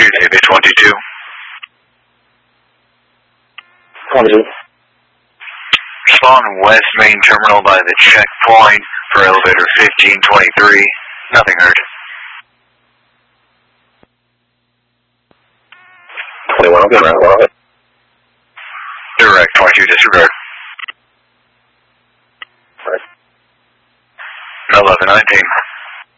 David 22. 22. Respond West Main Terminal by the checkpoint for elevator 1523. Nothing heard. 21, okay, man. Go ahead. Direct 22, disregard. Right. 1119.